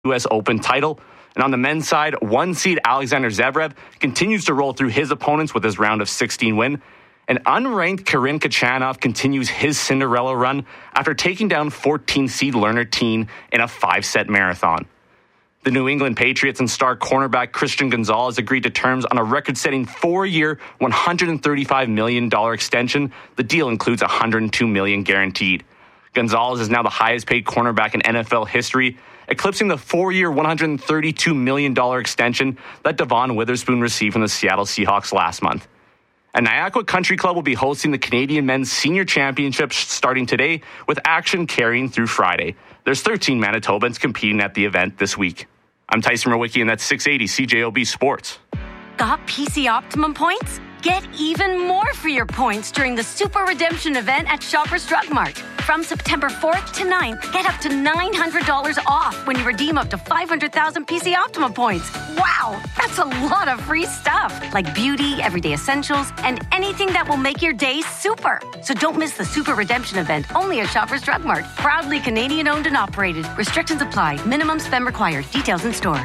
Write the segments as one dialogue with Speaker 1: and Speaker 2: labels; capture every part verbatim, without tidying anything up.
Speaker 1: U S Open title. And on the men's side, one seed Alexander Zverev continues to roll through his opponents with his round of sixteen win. And unranked Karen Khachanov continues his Cinderella run after taking down fourteen seed Lerner Teen in a five-set marathon. The New England Patriots and star cornerback Christian Gonzalez agreed to terms on a record-setting four-year, one hundred thirty-five million dollars extension. The deal includes one hundred two million dollars guaranteed. Gonzalez is now the highest-paid cornerback in N F L history, eclipsing the four-year, one hundred thirty-two million dollars extension that Devon Witherspoon received from the Seattle Seahawks last month. And Niagara Country Club will be hosting the Canadian Men's Senior Championship starting today, with action carrying through Friday. There's thirteen Manitobans competing at the event this week. I'm Tyson Murwicki, and that's six eighty C J O B Sports.
Speaker 2: Got P C Optimum points? Get even more for your points during the Super Redemption event at Shoppers Drug Mart. From September fourth to ninth, get up to nine hundred dollars off when you redeem up to five hundred thousand P C Optima points. Wow, that's a lot of free stuff, like beauty, everyday essentials, and anything that will make your day super. So don't miss the Super Redemption event, only at Shoppers Drug Mart. Proudly Canadian owned and operated. Restrictions apply. Minimum spend required. Details in store.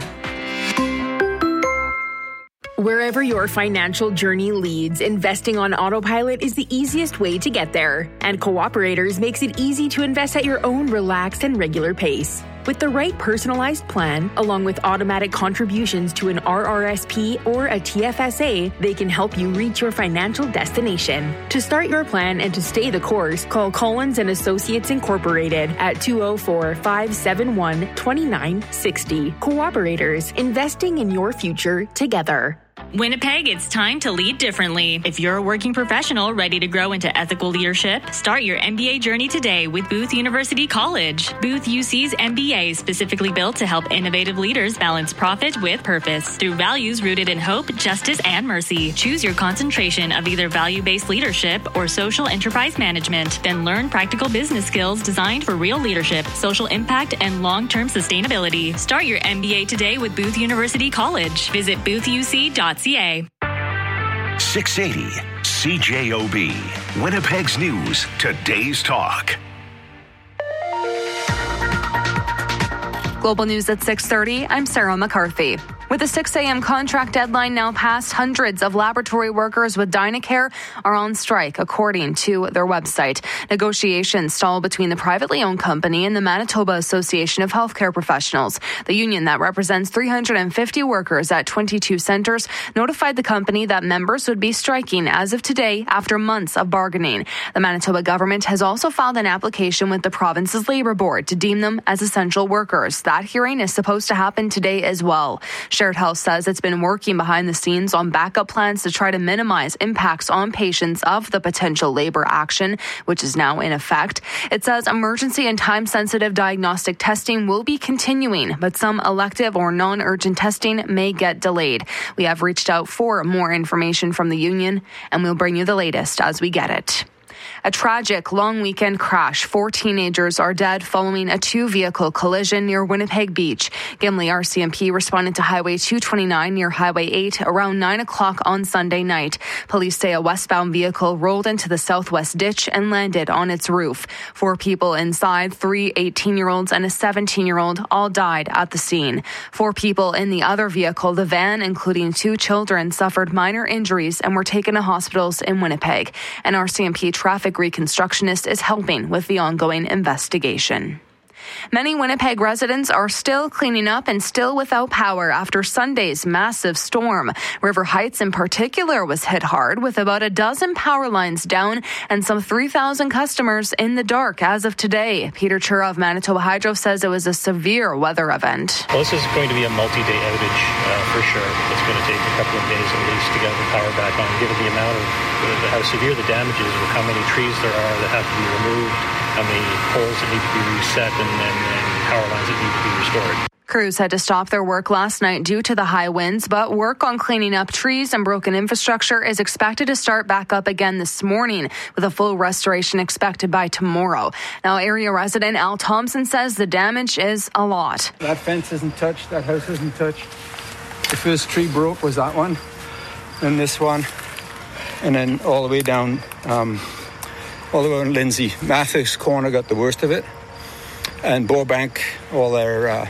Speaker 3: Wherever your financial journey leads, investing on autopilot is the easiest way to get there. And Cooperators makes it easy to invest at your own relaxed and regular pace. With the right personalized plan, along with automatic contributions to an R R S P or a T F S A, they can help you reach your financial destination. To start your plan and to stay the course, call Collins and Associates Incorporated at two oh four, five seven one, two nine six oh. Cooperators, investing in your future together.
Speaker 4: Winnipeg, it's time to lead differently. If you're a working professional ready to grow into ethical leadership, start your M B A journey today with Booth University College. Booth U C's M B A is specifically built to help innovative leaders balance profit with purpose through values rooted in hope, justice, and mercy. Choose your concentration of either value-based leadership or social enterprise management. Then learn practical business skills designed for real leadership, social impact, and long-term sustainability. Start your M B A today with Booth University College. Visit booth u c dot c a.
Speaker 5: six eighty C J O B, Winnipeg's News, Today's Talk.
Speaker 6: Global News at six thirty, I'm Sarah McCarthy. With the six a.m. contract deadline now passed, hundreds of laboratory workers with Dynacare are on strike, according to their website. Negotiations stall between the privately owned company and the Manitoba Association of Healthcare Professionals. The union that represents three hundred fifty workers at twenty-two centers notified the company that members would be striking as of today after months of bargaining. The Manitoba government has also filed an application with the province's labor board to deem them as essential workers. That hearing is supposed to happen today as well. Shared Health says it's been working behind the scenes on backup plans to try to minimize impacts on patients of the potential labor action, which is now in effect. It says emergency and time-sensitive diagnostic testing will be continuing, but some elective or non-urgent testing may get delayed. We have reached out for more information from the union, and we'll bring you the latest as we get it. A tragic long weekend crash. Four teenagers are dead following a two-vehicle collision near Winnipeg Beach. Gimli R C M P responded to Highway two twenty-nine near Highway eight around nine o'clock on Sunday night. Police say a westbound vehicle rolled into the southwest ditch and landed on its roof. Four people inside, three eighteen-year-olds and a seventeen-year-old, all died at the scene. Four people in the other vehicle, the van, including two children, suffered minor injuries and were taken to hospitals in Winnipeg. An R C M P traffic reconstructionist is helping with the ongoing investigation. Many Winnipeg residents are still cleaning up and still without power after Sunday's massive storm. River Heights in particular was hit hard, with about a dozen power lines down and some three thousand customers in the dark as of today. Peter Chura of Manitoba Hydro says it was a severe weather event.
Speaker 7: Well, this is going to be a multi-day outage uh, for sure. It's going to take a couple of days at least to get the power back on, given the amount of uh, how severe the damage is, with how many trees there are that have to be removed, how many poles that need to be reset, and, and, and power lines that need to be restored.
Speaker 6: Crews had to stop their work last night due to the high winds, but work on cleaning up trees and broken infrastructure is expected to start back up again this morning, with a full restoration expected by tomorrow. Now, area resident Al Thompson says the damage is a lot.
Speaker 8: That fence isn't touched, that house isn't touched. The first tree broke was that one, then this one, and then all the way down, um, all the way on Lindsay. Matthews Corner got the worst of it, and Borebank, all their uh,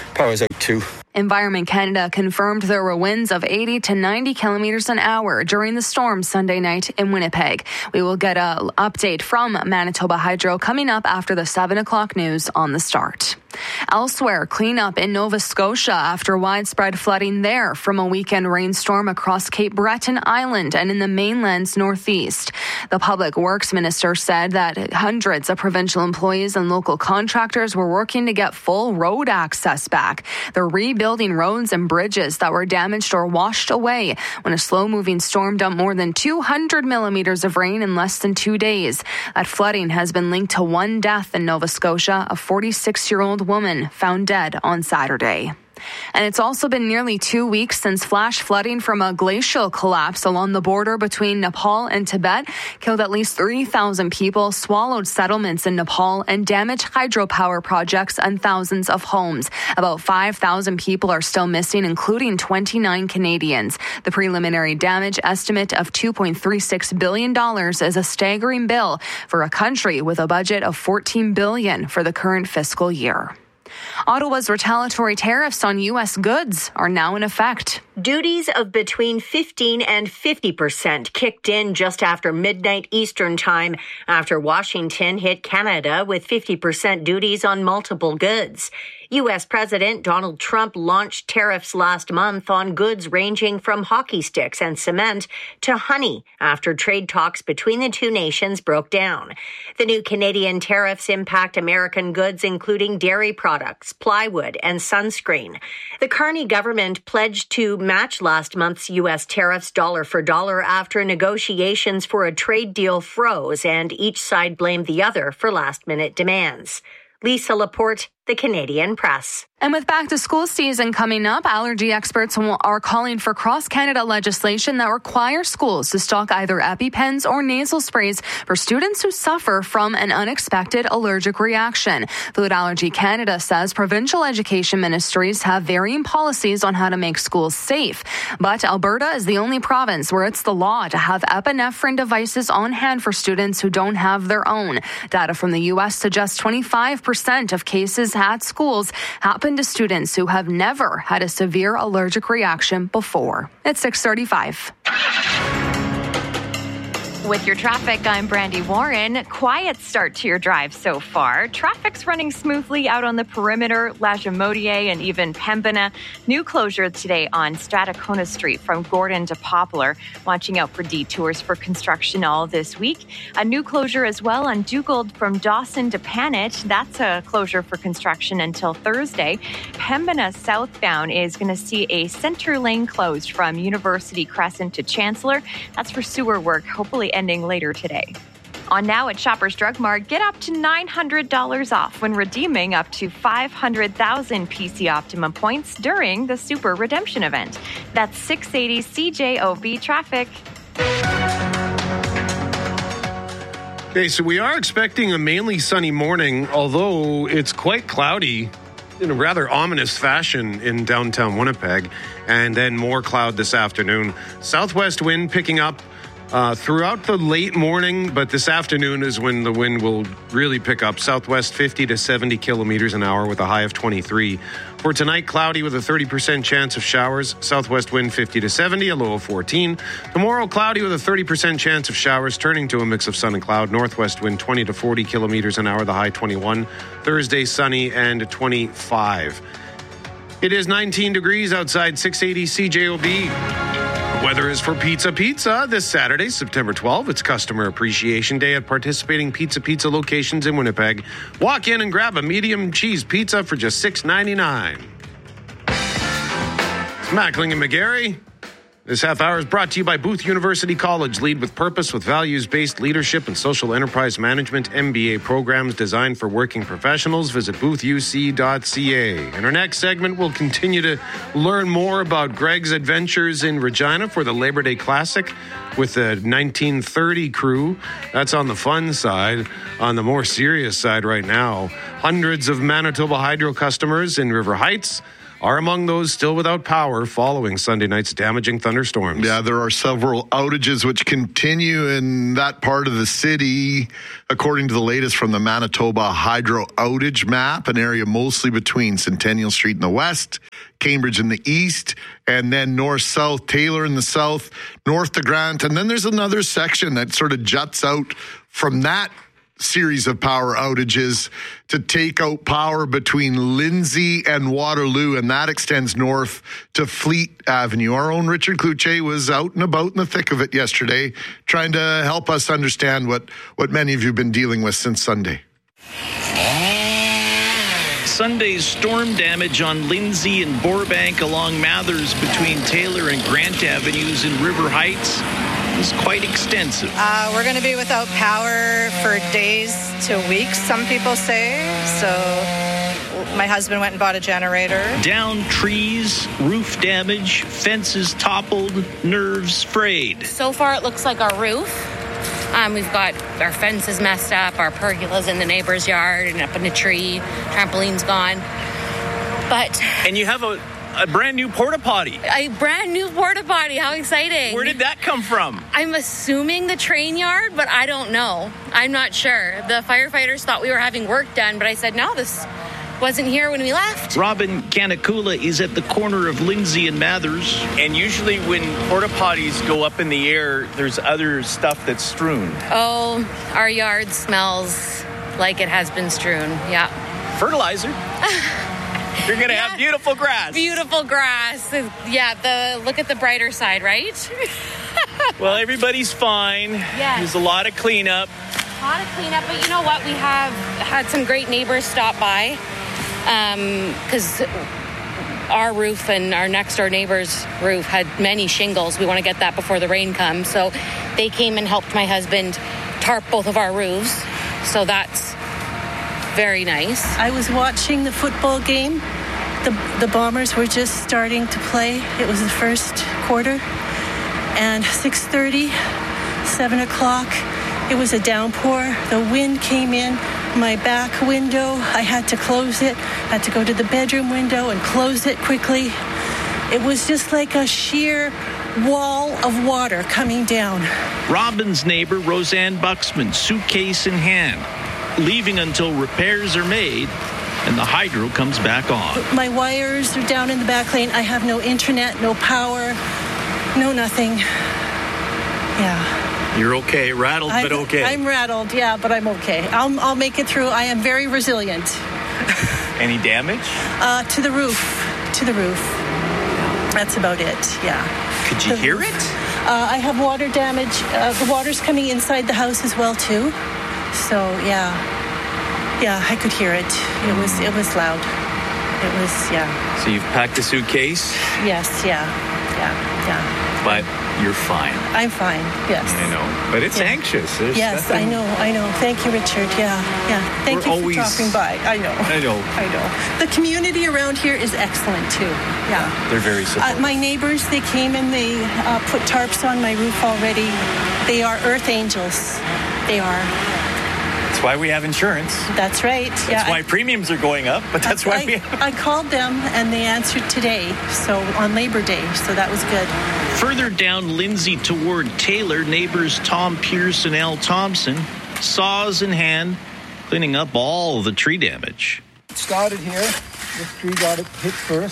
Speaker 8: power's out too.
Speaker 6: Environment Canada confirmed there were winds of eighty to ninety kilometers an hour during the storm Sunday night in Winnipeg. We will get an update from Manitoba Hydro coming up after the seven o'clock news on the start. Elsewhere, cleanup in Nova Scotia after widespread flooding there from a weekend rainstorm across Cape Breton Island and in the mainland's northeast. The Public Works Minister said that hundreds of provincial employees and local contractors were working to get full road access back. They're rebuilding roads and bridges that were damaged or washed away when a slow-moving storm dumped more than two hundred millimeters of rain in less than two days. That flooding has been linked to one death in Nova Scotia, a forty-six-year-old woman found dead on Saturday. And it's also been nearly two weeks since flash flooding from a glacial collapse along the border between Nepal and Tibet killed at least three thousand people, swallowed settlements in Nepal, and damaged hydropower projects and thousands of homes. About five thousand people are still missing, including twenty-nine Canadians. The preliminary damage estimate of two point three six billion dollars is a staggering bill for a country with a budget of fourteen billion dollars for the current fiscal year. Ottawa's retaliatory tariffs on U S goods are now in effect.
Speaker 9: Duties of between fifteen and fifty percent kicked in just after midnight Eastern time after Washington hit Canada with fifty percent duties on multiple goods. U S President Donald Trump launched tariffs last month on goods ranging from hockey sticks and cement to honey after trade talks between the two nations broke down. The new Canadian tariffs impact American goods, including dairy products, plywood, and sunscreen. The Carney government pledged to match last month's U S tariffs dollar for dollar after negotiations for a trade deal froze and each side blamed the other for last-minute demands. Lisa Laporte, The Canadian Press.
Speaker 6: And with back-to-school season coming up, allergy experts are calling for cross-Canada legislation that requires schools to stock either EpiPens or nasal sprays for students who suffer from an unexpected allergic reaction. Food Allergy Canada says provincial education ministries have varying policies on how to make schools safe. But Alberta is the only province where it's the law to have epinephrine devices on hand for students who don't have their own. Data from the U S suggests twenty-five percent of cases at schools happen to students who have never had a severe allergic reaction before. It's six thirty-five.
Speaker 10: With your traffic, I'm Brandy Warren. Quiet start to your drive so far. Traffic's running smoothly out on the perimeter, Lagimodiere, and even Pembina. New closure today on Strathcona Street from Gordon to Poplar. Watching out for detours for construction all this week. A new closure as well on Dugald from Dawson to Panet. That's a closure for construction until Thursday. Pembina southbound is going to see a center lane closed from University Crescent to Chancellor. That's for sewer work, hopefully ending later today. On Now at Shoppers Drug Mart, get up to nine hundred dollars off when redeeming up to five hundred thousand P C Optimum points during the Super Redemption event. That's six eighty C J O B traffic.
Speaker 11: Okay, so we are expecting a mainly sunny morning, although it's quite cloudy in a rather ominous fashion in downtown Winnipeg, and then more cloud this afternoon. Southwest wind picking up Uh, throughout the late morning, but this afternoon is when the wind will really pick up. Southwest fifty to seventy kilometers an hour with a high of twenty-three. For tonight, cloudy with a thirty percent chance of showers. Southwest wind fifty to seventy, a low of fourteen. Tomorrow, cloudy with a thirty percent chance of showers, turning to a mix of sun and cloud. Northwest wind twenty to forty kilometers an hour, the high twenty-one. Thursday, sunny and twenty-five. It is nineteen degrees outside, six eighty C J O B. Weather is for Pizza Pizza this Saturday, September twelfth. It's Customer Appreciation Day at participating Pizza Pizza locations in Winnipeg. Walk in and grab a medium cheese pizza for just six ninety-nine. It's Mackling and McGarry. This half hour is brought to you by Booth University College. Lead with purpose with values-based leadership and social enterprise management M B A programs designed for working professionals. Visit booth u c dot c a. In our next segment, we'll continue to learn more about Greg's adventures in Regina for the Labor Day Classic with the nineteen thirty crew. That's on the fun side. On the more serious side right now, hundreds of Manitoba Hydro customers in River Heights are among those still without power following Sunday night's damaging thunderstorms.
Speaker 12: Yeah, there are several outages which continue in that part of the city. According to the latest from the Manitoba Hydro outage map, an area mostly between Centennial Street in the west, Cambridge in the east, and then north-south, Taylor in the south, north to Grant. And then there's another section that sort of juts out from that series of power outages to take out power between Lindsay and Waterloo, and that extends north to Fleet Avenue. Our own Richard Cloutier was out and about in the thick of it yesterday, trying to help us understand what, what many of you have been dealing with since Sunday.
Speaker 13: Sunday's storm damage on Lindsay and Burbank along Mathers between Taylor and Grant Avenues in River Heights was quite extensive.
Speaker 14: Uh, we're going to be without power for days to weeks, some people say. So my husband went and bought a generator.
Speaker 13: Down trees, roof damage, fences toppled, nerves frayed.
Speaker 15: So far it looks like our roof. Um, we've got our fences messed up, our pergolas in the neighbor's yard and up in a tree, trampoline's gone. But
Speaker 13: and you have a, a brand new porta potty.
Speaker 15: A brand new porta potty. How exciting.
Speaker 13: Where did that come from?
Speaker 15: I'm assuming the train yard, but I don't know. I'm not sure. The firefighters thought we were having work done, but I said, no, this wasn't here when we left.
Speaker 13: Robin Canacula is at the corner of Lindsay and Mathers.
Speaker 16: And usually when porta potties go up in the air, there's other stuff that's strewn.
Speaker 15: Oh, our yard smells like it has been strewn. Yeah.
Speaker 16: Fertilizer. You're going to yeah. have beautiful grass.
Speaker 15: Beautiful grass. Yeah, the look at the brighter side, right?
Speaker 16: Well, everybody's fine.
Speaker 15: Yes.
Speaker 16: There's a lot of cleanup.
Speaker 15: A lot of cleanup, but you know what? We have had some great neighbors stop by. Because um, our roof and our next door neighbor's roof had many shingles. We want to get that before the rain comes. So they came and helped my husband tarp both of our roofs. So that's very nice.
Speaker 17: I was watching the football game. The, the Bombers were just starting to play. It was the first quarter. And six thirty, seven o'clock, it was a downpour. The wind came in. My back window, I had to close it. I had to go to the bedroom window and close it quickly. It was just like a sheer wall of water coming down.
Speaker 13: Robin's neighbor, Roseanne Buxman, suitcase in hand, leaving until repairs are made and the hydro comes back on.
Speaker 17: My wires are down in the back lane. I have no internet, no power, no nothing. Yeah.
Speaker 16: You're okay, rattled,
Speaker 17: I,
Speaker 16: but okay.
Speaker 17: I'm rattled, yeah, but I'm okay. I'll, I'll make it through. I am very resilient.
Speaker 16: Any damage?
Speaker 17: Uh, to the roof, to the roof. That's about it, yeah.
Speaker 16: Could you
Speaker 17: the
Speaker 16: hear
Speaker 17: roof.
Speaker 16: it?
Speaker 17: Uh, I have water damage. Uh, the water's coming inside the house as well, too. So, yeah. Yeah, I could hear it. It was, it was loud. It was, yeah.
Speaker 16: So you've packed a suitcase?
Speaker 17: Yes, yeah, yeah, yeah.
Speaker 16: But you're fine.
Speaker 17: I'm fine, yes.
Speaker 16: I know. But it's yeah. anxious. There's
Speaker 17: yes,
Speaker 16: nothing...
Speaker 17: I know, I know. Thank you, Richard. Yeah, yeah. Thank
Speaker 16: We're
Speaker 17: you
Speaker 16: always...
Speaker 17: for dropping by. I know.
Speaker 16: I know.
Speaker 17: I know. The community around here is excellent, too. Yeah. yeah
Speaker 16: they're very supportive.
Speaker 17: Uh, my neighbors, they came and they uh, put tarps on my roof already. They are earth angels. They are.
Speaker 16: That's why we have insurance.
Speaker 17: That's right.
Speaker 16: That's
Speaker 17: yeah,
Speaker 16: why
Speaker 17: I,
Speaker 16: premiums are going up, but that's why
Speaker 17: I,
Speaker 16: we have...
Speaker 17: I called them and they answered today, so on Labor Day, so that was good.
Speaker 13: Further down Lindsay toward Taylor, neighbors Tom Pierce and Al Thompson, saws in hand, cleaning up all the tree damage.
Speaker 8: It started here. This tree got it hit first,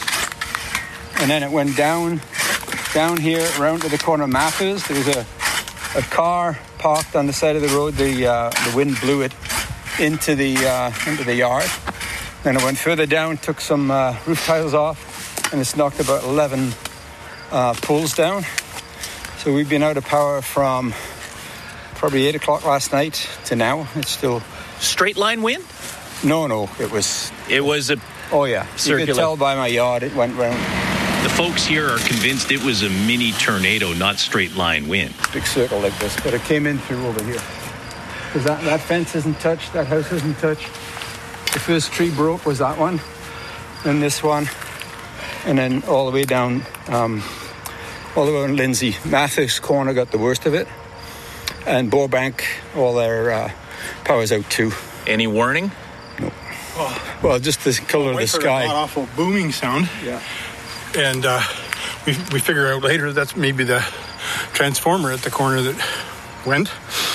Speaker 8: and then it went down, down here, around to the corner of Mathers. There was a, a car parked on the side of the road. The uh, the wind blew it into the uh, into the yard. Then it went further down, took some uh, roof tiles off, and it's knocked about eleven uh, poles down. So we've been out of power from probably eight o'clock last night to now. It's still
Speaker 16: straight line wind.
Speaker 8: No, no, it was.
Speaker 16: It was a.
Speaker 8: Oh yeah, circular. You could tell by my yard it went round.
Speaker 13: The folks here are convinced it was a mini tornado, not straight line wind.
Speaker 8: Big circle like this, but it came in through over here. Because that, that fence isn't touched, that house isn't touched. The first tree broke was that one, then this one, and then all the way down, um, all the way on Lindsay. Mathis corner got the worst of it, and Burbank, all their uh, power's out too.
Speaker 16: Any warning?
Speaker 8: No.
Speaker 16: Oh.
Speaker 8: Well, just the color of the sky.
Speaker 18: An awful booming sound.
Speaker 8: Yeah.
Speaker 18: And uh, we we figure out later that's maybe the transformer at the corner that went.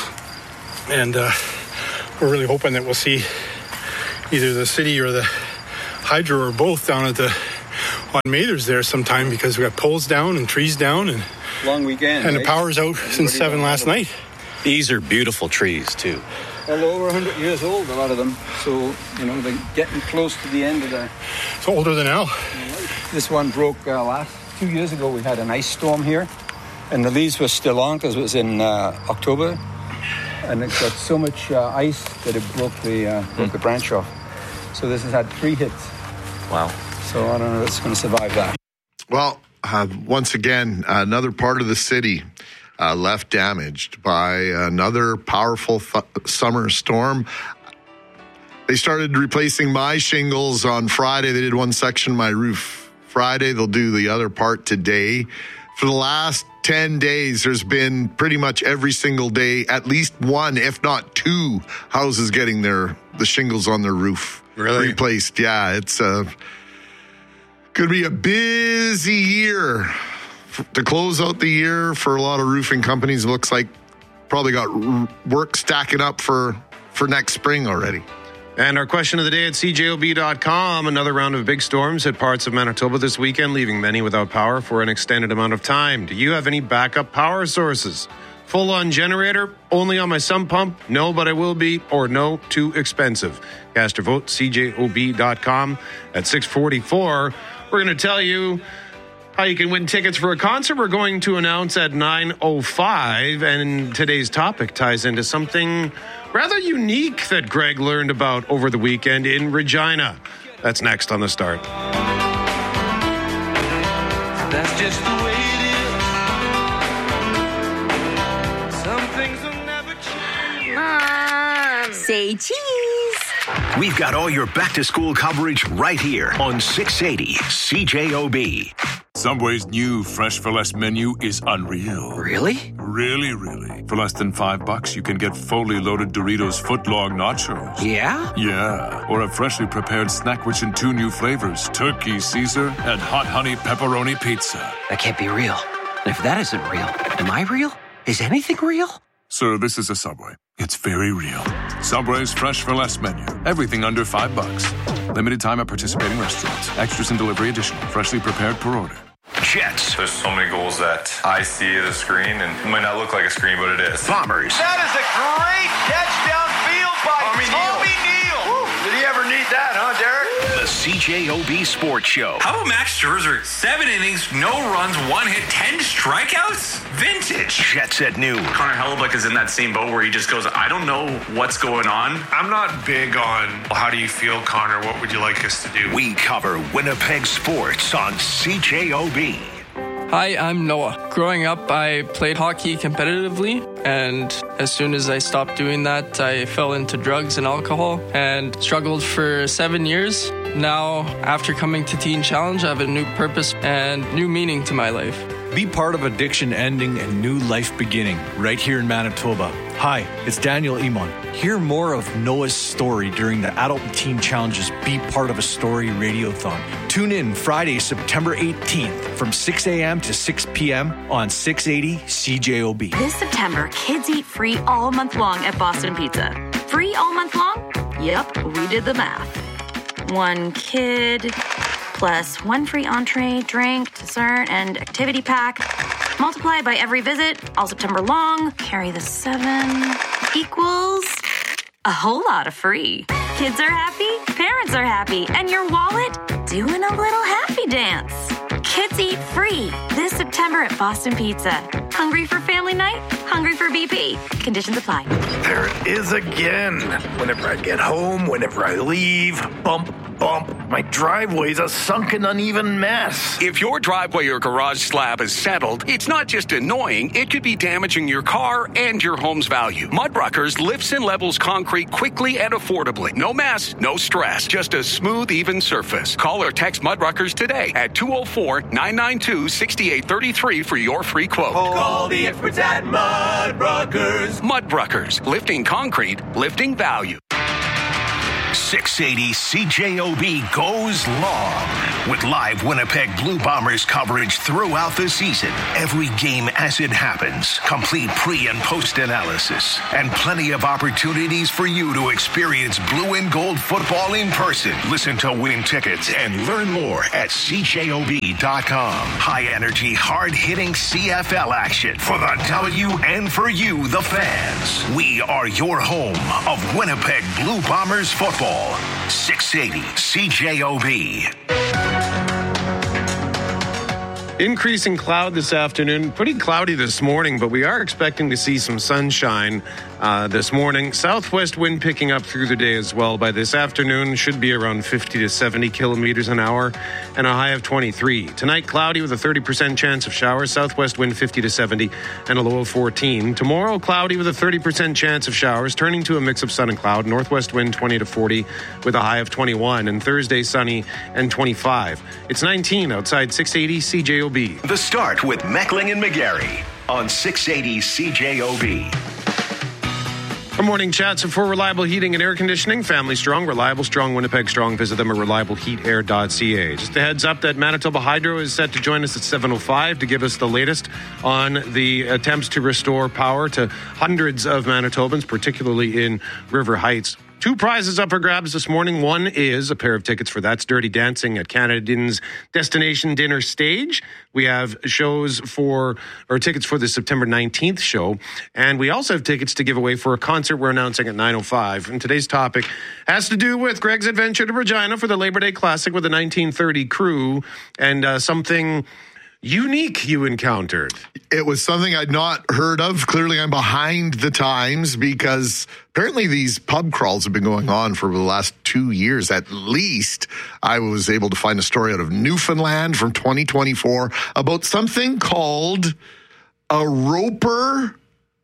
Speaker 18: And uh, we're really hoping that we'll see either the city or the hydro or both down at the on Mathers there sometime, because we got poles down and trees down and
Speaker 8: long weekend.
Speaker 18: And
Speaker 8: right?
Speaker 18: the power's out Everybody since seven last night.
Speaker 19: These are beautiful trees too.
Speaker 8: Well, over one hundred years old, a lot of them. So, you know, they're getting close to the end of the...
Speaker 18: It's older than Al.
Speaker 8: This one broke uh, last... Two years ago, we had an ice storm here. And the leaves were still on because it was in uh, October. And it got so much uh, ice that it broke the uh, broke mm. the branch off. So this has had three hits.
Speaker 19: Wow.
Speaker 8: So I don't know if it's going to survive that.
Speaker 12: Well, uh, once again, another part of the city Uh, left damaged by another powerful th- summer storm. They started replacing my shingles on Friday. They did one section of my roof Friday. They'll do the other part today. For the last ten days, there's been pretty much every single day, at least one, if not two, houses getting their the shingles on their roof
Speaker 11: really?
Speaker 12: replaced. Yeah, it's uh, going to be a busy year. To close out the year for a lot of roofing companies, looks like probably got r- work stacking up for, for next spring already.
Speaker 11: And our question of the day at C J O B dot com. Another round of big storms hit parts of Manitoba this weekend, leaving many without power for an extended amount of time. Do you have any backup power sources? Full-on generator? Only on my sump pump? No, but I will be. Or no, too expensive. Cast your vote, C J O B dot com. At six forty-four, we're going to tell you how you can win tickets for a concert we're going to announce at nine oh five. And today's topic ties into something rather unique that Greg learned about over the weekend in Regina. That's next on The Start.
Speaker 20: That's just the way it is. Some things will never change.
Speaker 9: Mom, say cheese.
Speaker 5: We've got all your back-to-school coverage right here on six eighty C J O B.
Speaker 21: Subway's new Fresh for Less menu is unreal.
Speaker 22: Really?
Speaker 21: Really, really. For less than five bucks, you can get fully loaded Doritos footlong nachos.
Speaker 22: Yeah?
Speaker 21: Yeah. Or a freshly prepared snack-wich in two new flavors, Turkey Caesar and Hot Honey Pepperoni Pizza.
Speaker 22: That can't be real. And if that isn't real, am I real? Is anything real?
Speaker 21: Sir, this is a Subway. It's very real. Subway's Fresh for Less menu. Everything under five bucks. Limited time at participating restaurants. Extras and delivery additional. Freshly prepared per order.
Speaker 5: Jets.
Speaker 23: There's so many goals that I see at a screen, and it might not look like a screen, but it is.
Speaker 5: Bombers.
Speaker 24: That is a great catch downfield by Tommy, Tommy Neal. Neal. Did he ever need that, huh, Derek?
Speaker 5: The C J O B Sports Show.
Speaker 25: How about Max Scherzer? Seven innings, no runs, one hit, ten strikeouts? Vintage.
Speaker 5: Jets at noon.
Speaker 1: Connor Hellebuyck is in that same boat where he just goes, I don't know what's going on.
Speaker 23: I'm not big on how do you feel, Connor? What would you like us to do?
Speaker 5: We cover Winnipeg sports on C J O B.
Speaker 26: Hi, I'm Noah. Growing up, I played hockey competitively, and as soon as I stopped doing that, I fell into drugs and alcohol and struggled for seven years. Now, after coming to Teen Challenge, I have a new purpose and new meaning to my life.
Speaker 27: Be part of addiction ending and new life beginning right here in Manitoba. Hi, it's Daniel Imon. Hear more of Noah's story during the Adult and Teen Challenge's Be Part of a Story Radiothon. Tune in Friday, September eighteenth from six a.m. to six p.m. on six eighty C J O B.
Speaker 28: This September, kids eat free all month long at Boston Pizza. Free all month long? Yep, we did the math. One kid plus one free entree, drink, dessert, and activity pack. Multiply by every visit, all September long. Carry the seven equals a whole lot of free. Kids are happy, parents are happy, and your wallet doing a little happy dance. Kids eat free this September at Boston Pizza. Hungry for family night? Hungry for B P. Conditions apply.
Speaker 24: There it is again. Whenever I get home, whenever I leave, bump, bump. My driveway's a sunken, uneven mess.
Speaker 29: If your driveway or garage slab is settled, it's not just annoying, it could be damaging your car and your home's value. Mudbruckers lifts and levels concrete quickly and affordably. No mess, no stress, just a smooth, even surface. Call or text Mudbruckers today at two oh four, nine nine two, six eight three three for your free quote.
Speaker 24: Call the experts at Mudbruckers.
Speaker 29: Mudbruckers, lifting concrete, lifting value.
Speaker 5: six eighty C J O B goes long with live Winnipeg Blue Bombers coverage throughout the season. Every game as it happens, complete pre- and post-analysis, and plenty of opportunities for you to experience blue and gold football in person. Listen to win tickets and learn more at C J O B dot com. High-energy, hard-hitting C F L action for the W and for you, the fans. We are your home of Winnipeg Blue Bombers football. six eighty C J O B.
Speaker 11: Increasing cloud this afternoon. Pretty cloudy this morning, but we are expecting to see some sunshine uh, this morning. Southwest wind picking up through the day as well. By this afternoon, should be around fifty to seventy kilometers an hour and a high of twenty-three. Tonight, cloudy with a thirty percent chance of showers. Southwest wind fifty to seventy and a low of fourteen. Tomorrow, cloudy with a thirty percent chance of showers, turning to a mix of sun and cloud. Northwest wind twenty to forty with a high of twenty-one. And Thursday, sunny and twenty-five. It's nineteen outside six eighty C J O B.
Speaker 5: The Start with Meckling and McGarry on six eighty C J O B.
Speaker 11: Good morning, chats. For reliable heating and air conditioning, Family Strong, reliable, strong, Winnipeg Strong. Visit them at reliable heat air dot c a. Just a heads up that Manitoba Hydro is set to join us at seven oh five to give us the latest on the attempts to restore power to hundreds of Manitobans, particularly in River Heights. Two prizes up for grabs this morning. One is a pair of tickets for That's Dirty Dancing at Canadians Destination Dinner Stage. We have shows for, or tickets for the September nineteenth show. And we also have tickets to give away for a concert we're announcing at nine oh five. And today's topic has to do with Greg's adventure to Regina for the Labor Day Classic with the nineteen thirty crew and uh, something unique you encountered.
Speaker 12: It was something I'd not heard of. Clearly, I'm behind the times because apparently these pub crawls have been going on for the last two years at least. I was able to find a story out of Newfoundland from twenty twenty-four about something called a Roper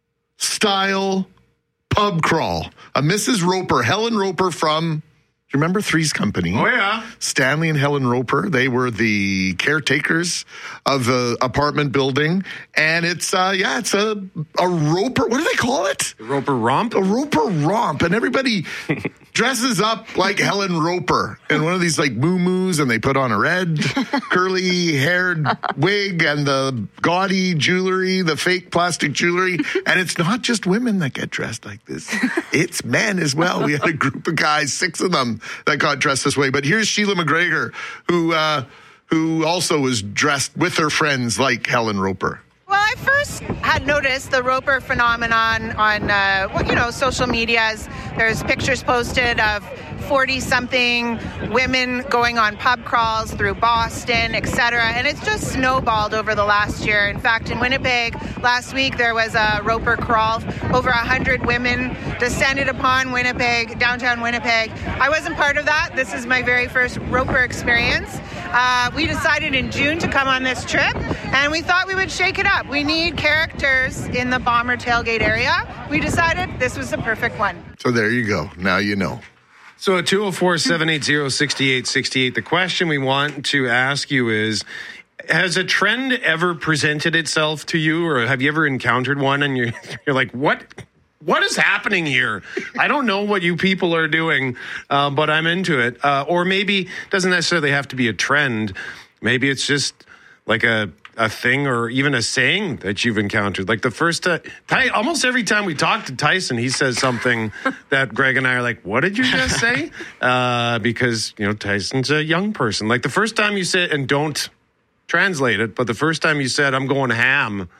Speaker 12: style pub crawl. A Missus Roper, Helen Roper from... Do you remember Three's Company?
Speaker 11: Oh, yeah.
Speaker 12: Stanley and Helen Roper. They were the caretakers of the apartment building. And it's, uh, yeah, it's a, a Roper. What do they call it?
Speaker 11: A Roper romp?
Speaker 12: A Roper romp. And everybody dresses up like Helen Roper in one of these like moo-moos, and they put on a red curly haired wig and the gaudy jewelry, the fake plastic jewelry. And it's not just women that get dressed like this. It's men as well. We had a group of guys, six of them, that got dressed this way. But here's Sheila McGregor, who uh, who also was dressed with her friends like Helen Roper.
Speaker 2: Well, I first had noticed the Roper phenomenon on, uh, well, you know, social medias. There's pictures posted of forty-something women going on pub crawls through Boston, et cetera. And it's just snowballed over the last year. In fact, in Winnipeg, last week, there was a Roper crawl. Over one hundred women descended upon Winnipeg, downtown Winnipeg. I wasn't part of that. This is my very first Roper experience. Uh, we decided in June to come on this trip, and we thought we would shake it up. We need characters in the Bomber tailgate area. We decided this was the perfect one.
Speaker 12: So there you go. Now you know.
Speaker 11: So at two oh four, seven eight zero, six eight six eight, the question we want to ask you is, has a trend ever presented itself to you, or have you ever encountered one and you're, you're like, what? What is happening here? I don't know what you people are doing, uh, but I'm into it. Uh, or maybe it doesn't necessarily have to be a trend. Maybe it's just like a a thing or even a saying that you've encountered. Like the first time, Ty, almost every time we talk to Tyson, he says something that Greg and I are like, what did you just say? Uh, because, you know, Tyson's a young person. Like the first time you said, and don't translate it, but the first time you said, I'm going ham.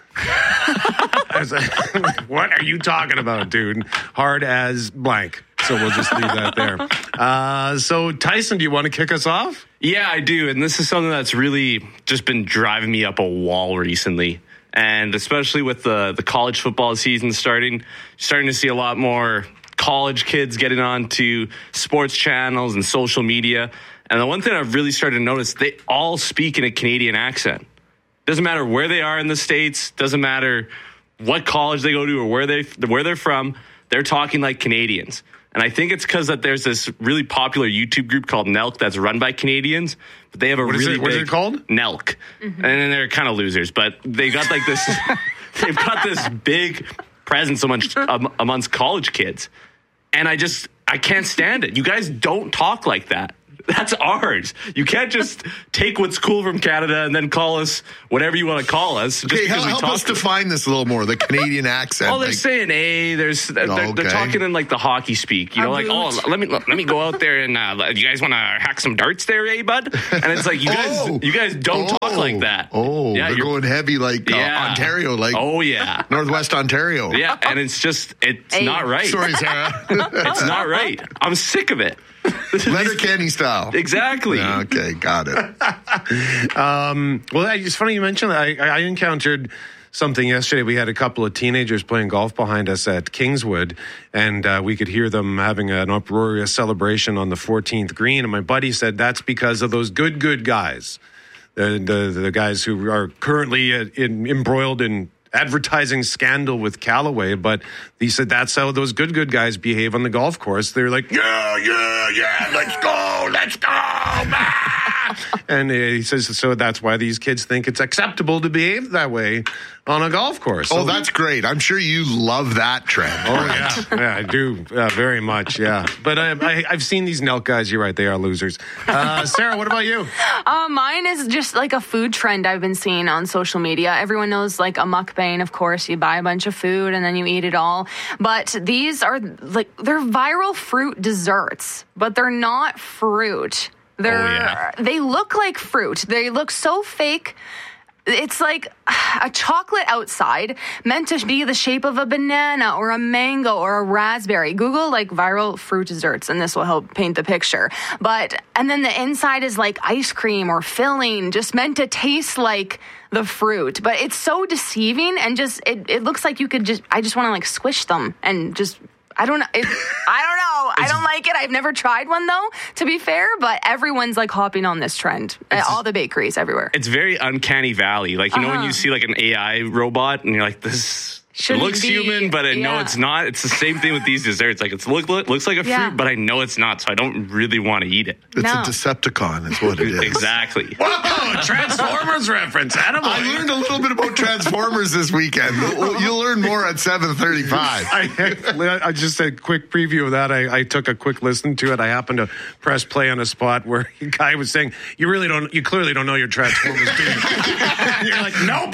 Speaker 11: I was like, what are you talking about, dude? Hard as blank. So we'll just leave that there. Uh, so, Tyson, do you want to kick us off?
Speaker 1: Yeah, I do. And this is something that's really just been driving me up a wall recently. And especially with the, the college football season starting, starting to see a lot more college kids getting onto sports channels and social media. And the one thing I've really started to notice, they all speak in a Canadian accent. Doesn't matter where they are in the States. Doesn't matter what college they go to or where they where they're from. They're talking like Canadians. And I think it's because that there's this really popular YouTube group called Nelk that's run by Canadians. But they have a
Speaker 11: what
Speaker 1: really
Speaker 11: is it, what
Speaker 1: big,
Speaker 11: is it called?
Speaker 1: Nelk. Mm-hmm. And then they're kind of losers, but they got like this. They've got this big presence amongst, um, amongst college kids. And I just, I can't stand it. You guys don't talk like that. That's ours. You can't just take what's cool from Canada and then call us whatever you want to call us. Just
Speaker 12: Okay,
Speaker 1: because
Speaker 12: help,
Speaker 1: we
Speaker 12: help
Speaker 1: talk
Speaker 12: us define this a little more, the Canadian accent.
Speaker 1: Oh, they're
Speaker 12: like,
Speaker 1: saying A. There's they're,
Speaker 12: okay.
Speaker 1: they're talking in like the hockey speak. You know, like, oh, let me let me go out there and uh, you guys want to hack some darts there, eh, bud? And it's like you guys
Speaker 12: Oh.
Speaker 1: you guys don't
Speaker 12: Oh.
Speaker 1: talk like that.
Speaker 12: Oh,
Speaker 1: yeah,
Speaker 12: they're
Speaker 1: you're-
Speaker 12: going heavy like uh,
Speaker 1: Yeah.
Speaker 12: Ontario, like
Speaker 1: oh yeah,
Speaker 12: Northwest Ontario.
Speaker 1: yeah, and it's just it's
Speaker 12: Hey.
Speaker 1: not right.
Speaker 12: Sorry, Sarah.
Speaker 1: It's not right. I'm sick of it.
Speaker 12: Letterkenny style.
Speaker 1: Exactly.
Speaker 12: Okay, got it.
Speaker 11: Um, well, it's funny you mentioned that. I, I encountered something yesterday. We had a couple of teenagers playing golf behind us at Kingswood, and uh, we could hear them having an uproarious celebration on the fourteenth green. And my buddy said that's because of those good, good guys, the the, the guys who are currently uh, in, embroiled in advertising scandal with Callaway. But he said that's how those good, good guys behave on the golf course. They're like, yeah, yeah, yeah, let's go, let's go. Ah! And uh, he says, so that's why these kids think it's acceptable to behave that way on a golf course.
Speaker 12: Oh,
Speaker 11: So-
Speaker 12: that's great. I'm sure you love that trend.
Speaker 11: Oh, yeah. Yeah, I do. Uh, very much, yeah. But I, I, I've seen these Nelk guys. You're right. They are losers. Uh, Sarah, what about you?
Speaker 3: Uh, mine is just like a food trend I've been seeing on social media. Everyone knows like a mukbang, of course. You buy a bunch of food and then you eat it all. But these are like, they're viral fruit desserts, but they're not fruit. They're,
Speaker 1: Oh, yeah.
Speaker 3: They look like fruit. They look so fake. It's like a chocolate outside meant to be the shape of a banana or a mango or a raspberry. Google like viral fruit desserts and this will help paint the picture. But, and then the inside is like ice cream or filling, just meant to taste like the fruit. But it's so deceiving and just, it, it looks like you could just, I just want to like squish them and just, I don't know. It, I don't know. I don't like it. I've never tried one though, to be fair, but everyone's like hopping on this trend. At all the bakeries everywhere.
Speaker 1: It's very uncanny valley. Like, you know, when
Speaker 3: Uh-huh.
Speaker 1: you see like an A I robot and you're like, this
Speaker 3: Shouldn't
Speaker 1: looks
Speaker 3: be.
Speaker 1: human, but I know
Speaker 3: Yeah.
Speaker 1: it's not. It's the same thing with these desserts. Like, it's look, look looks like a fruit,
Speaker 3: Yeah.
Speaker 1: but I know it's not, so I don't really want to eat it.
Speaker 12: It's
Speaker 3: No.
Speaker 12: a Decepticon is what it is.
Speaker 1: Exactly.
Speaker 11: Whoa, Transformers reference. Attaboy.
Speaker 12: I learned a little bit about Transformers this weekend. You'll, you'll learn more at seven thirty-five.
Speaker 11: I, I just a quick preview of that. I, I took a quick listen to it. I happened to press play on a spot where a guy was saying, "You really don't. You clearly don't know your Transformers, do you?" You're like, "Nope."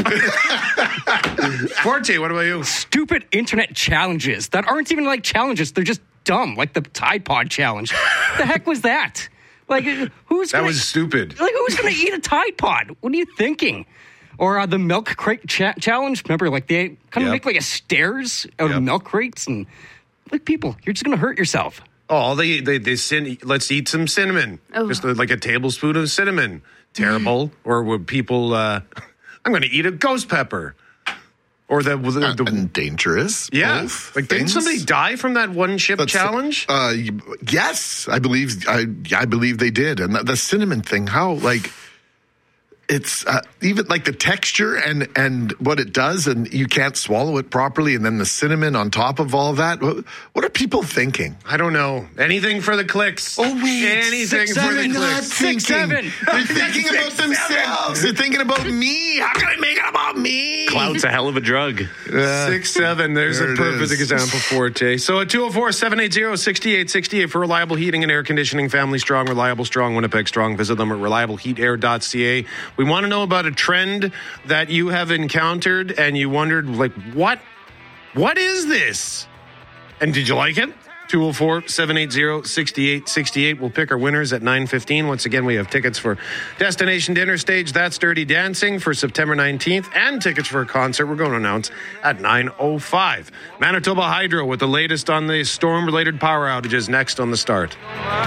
Speaker 11: Forte, what about you?
Speaker 4: Stupid internet challenges that aren't even like challenges. They're just dumb, like the Tide Pod challenge. The heck was that? Like, who's
Speaker 11: That
Speaker 4: gonna,
Speaker 11: was stupid.
Speaker 4: like who's going to eat a Tide Pod? What are you thinking? Or uh, the milk crate cha- challenge. Remember, like they kind of
Speaker 11: Yep.
Speaker 4: make like a stairs out
Speaker 11: Yep.
Speaker 4: of milk crates, and like people, you're just going to hurt yourself.
Speaker 11: Oh, they they they sin, let's eat some cinnamon.
Speaker 3: Oh.
Speaker 11: Just like a tablespoon of cinnamon. Terrible. Or would people? Uh, I'm going to eat a ghost pepper. Or the, the, the
Speaker 12: and dangerous.
Speaker 11: yeah.
Speaker 12: both
Speaker 11: Like, didn't
Speaker 12: things.
Speaker 11: somebody die from that one chip
Speaker 12: That's-
Speaker 11: challenge?
Speaker 12: Uh, yes, I believe. I I believe they did. And the, the cinnamon thing, how like it's uh, even like the texture and and what it does, and you can't swallow it properly, and then the cinnamon on top of all that. What, what are people thinking?
Speaker 11: I don't know. Anything for the clicks.
Speaker 12: Oh wait,
Speaker 11: anything
Speaker 12: six,
Speaker 11: for
Speaker 12: seven,
Speaker 11: the
Speaker 12: not
Speaker 11: clicks.
Speaker 12: thinking.
Speaker 4: Six, seven.
Speaker 12: They're thinking about
Speaker 11: Six,
Speaker 12: themselves. They're thinking about me. How can I make it about me?
Speaker 1: Cloud's a hell of a drug.
Speaker 12: Uh,
Speaker 11: Six seven. There's
Speaker 12: there
Speaker 11: a
Speaker 12: it
Speaker 11: perfect
Speaker 12: is.
Speaker 11: example for it, Jay. So at two oh four, seven eight zero, six eight six eight for reliable heating and air conditioning, family strong, reliable strong, Winnipeg strong. Visit them at reliable heat air dot c a. We want to know about a trend that you have encountered and you wondered, like, what? What is this? And did you like it? two oh four, seven eight zero, six eight six eight. We'll pick our winners at nine fifteen. Once again, we have tickets for Destination Dinner Stage, That's Dirty Dancing for September nineteenth, and tickets for a concert we're going to announce at nine oh five. Manitoba Hydro with the latest on the storm-related power outages next on the start.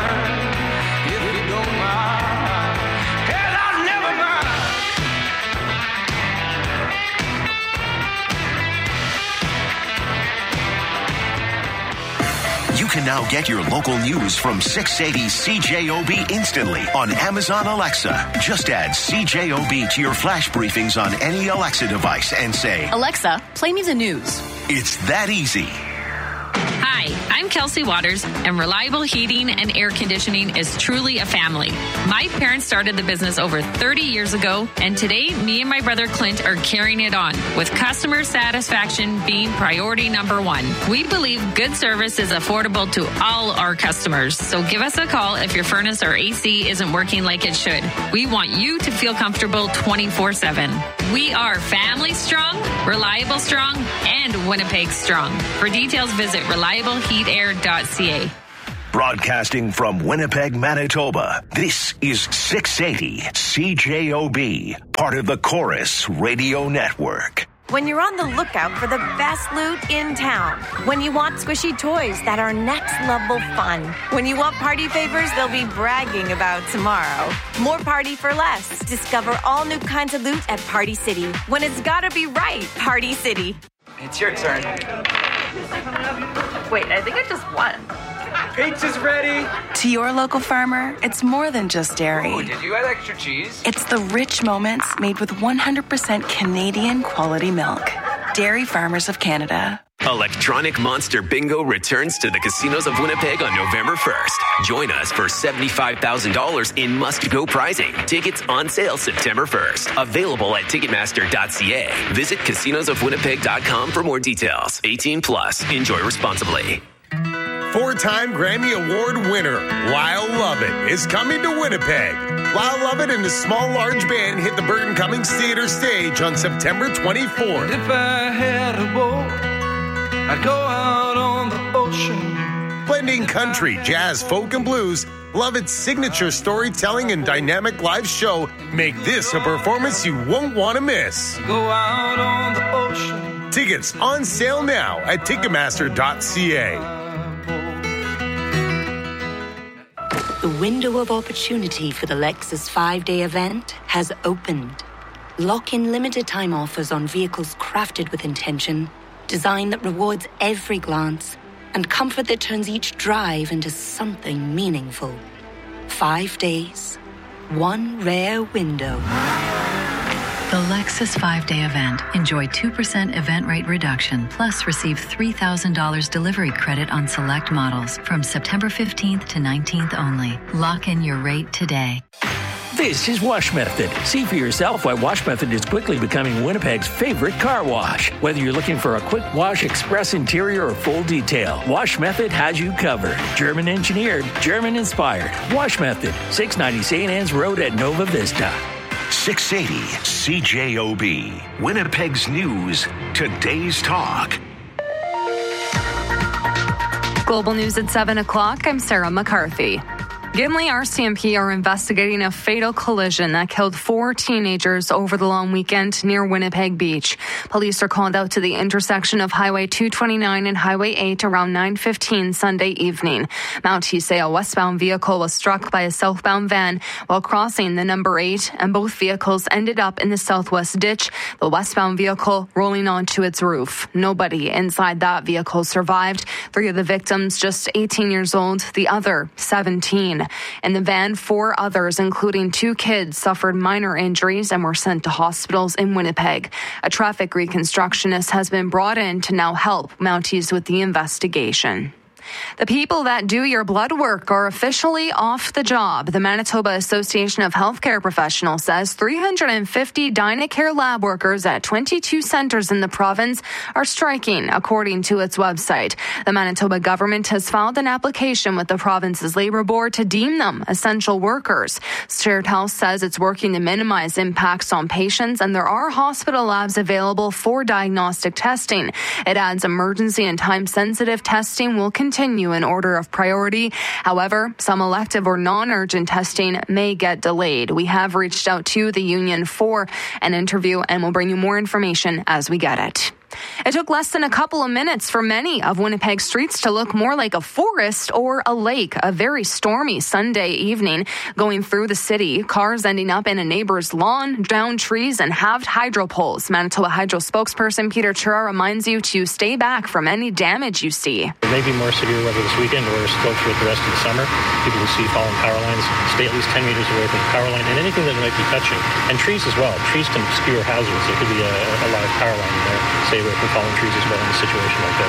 Speaker 5: You can now get your local news from six eighty C J O B instantly on Amazon Alexa. Just add C J O B to your flash briefings on any Alexa device and say,
Speaker 28: Alexa, play me the news.
Speaker 5: it's that easy.
Speaker 6: Hi, I'm Kelsey Waters, and Reliable Heating and Air Conditioning is truly a family. My parents started the business over thirty years ago, and today, me and my brother Clint are carrying it on, with customer satisfaction being priority number one. We believe good service is affordable to all our customers, so give us a call if your furnace or A C isn't working like it should. We want you to feel comfortable twenty-four seven. We are family strong, reliable strong, and Winnipeg strong. For details, visit reliable heat air dot c a.
Speaker 5: Broadcasting from Winnipeg, Manitoba, this is six eighty C J O B, part of the Chorus Radio Network.
Speaker 7: When you're on the lookout for the best loot in town. When you want squishy toys that are next level fun. When you want party favors they'll be bragging about tomorrow. More party for less. Discover all new kinds of loot at Party City. When it's gotta be right, Party City.
Speaker 10: It's your turn.
Speaker 7: Wait, I think I just won.
Speaker 10: Pizza's ready.
Speaker 13: To your local farmer, it's more than just dairy.
Speaker 10: Oh, did you add extra cheese?
Speaker 13: It's the rich moments made with one hundred percent Canadian quality milk. Dairy Farmers of Canada.
Speaker 14: Electronic Monster Bingo returns to the casinos of Winnipeg on November first. Join us for seventy-five thousand dollars in must-go prizing. Tickets on sale September first. Available at ticketmaster dot c a. Visit casinos of winnipeg dot com for more details. eighteen plus. Enjoy responsibly.
Speaker 15: Four-time Grammy Award winner Lyle Lovett is coming to Winnipeg. Lyle Lovett and his Small Large Band hit the Burton Cummings Theatre stage on September twenty-fourth.
Speaker 20: If I had a boat, I'd go out on the ocean.
Speaker 15: Blending country, jazz, folk, and blues, Lovett's signature storytelling and dynamic live show make this a performance you won't want to miss.
Speaker 20: Go out on the ocean.
Speaker 15: Tickets on sale now at ticketmaster dot c a.
Speaker 16: The window of opportunity for the Lexus five-day event has opened. Lock in limited time offers on vehicles crafted with intention, design that rewards every glance, and comfort that turns each drive into something meaningful. Five days, one rare window.
Speaker 17: The Lexus five-day event. Enjoy two percent event rate reduction, plus receive three thousand dollars delivery credit on select models from September fifteenth to nineteenth only. Lock in your rate today.
Speaker 18: This is Wash Method. See for yourself why Wash Method is quickly becoming Winnipeg's favorite car wash. Whether you're looking for a quick wash, express interior, or full detail, Wash Method has you covered. German engineered, German inspired. Wash Method, six ninety Saint Anne's Road at Nova Vista.
Speaker 5: six eighty C J O B, Winnipeg's news, today's talk.
Speaker 3: Global News at seven o'clock. I'm Sarah McCarthy. Gimli R C M P are investigating a fatal collision that killed four teenagers over the long weekend near Winnipeg Beach. Police are called out to the intersection of Highway two twenty-nine and Highway eight around nine fifteen Sunday evening. Mounties say a westbound vehicle was struck by a southbound van while crossing the number eight, and both vehicles ended up in the southwest ditch, the westbound vehicle rolling onto its roof. Nobody inside that vehicle survived. Three of the victims just eighteen years old, the other seventeen. In the van, four others, including two kids, suffered minor injuries and were sent to hospitals in Winnipeg. A traffic reconstructionist has been brought in to now help Mounties with the investigation. The people that do your blood work are officially off the job. The Manitoba Association of Healthcare Professionals says three hundred fifty Dynacare lab workers at twenty-two centers in the province are striking, according to its website. The Manitoba government has filed an application with the province's labor board to deem them essential workers. Shared Health says it's working to minimize impacts on patients, and there are hospital labs available for diagnostic testing. It adds emergency and time-sensitive testing will continue Continue in order of priority. However, some elective or non-urgent testing may get delayed. We have reached out to the union for an interview, and we'll bring you more information as we get it. It took less than a couple of minutes for many of Winnipeg's streets to look more like a forest or a lake. A very stormy Sunday evening going through the city. Cars ending up in a neighbor's lawn, downed trees, and halved hydro poles. Manitoba Hydro spokesperson Peter Chura reminds you to stay back from any damage you see.
Speaker 30: There may be more severe weather this weekend or still throughout the rest of the summer. People who see fallen power lines stay at least ten meters away from the power line and anything that might be touching. And trees as well. Trees can obscure hazards. There could be a, a live power line there. Stay away from fallen trees as well in a situation like this.